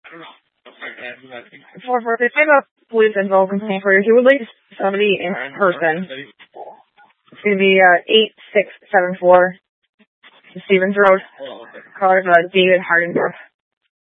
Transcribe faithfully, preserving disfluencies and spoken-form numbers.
four four six, I have a police info complaint for you. If you would like to see somebody in person, it's going to be uh, eight six seven four Stevens Road. Caller is uh, David Hardendorf.